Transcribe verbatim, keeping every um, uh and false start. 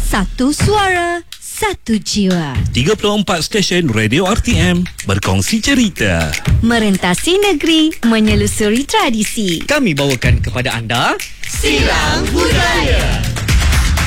Satu suara, satu jiwa. tiga puluh empat stesen radio R T M berkongsi cerita. Merentasi negeri, menyelusuri tradisi. Kami bawakan kepada anda Silang Budaya.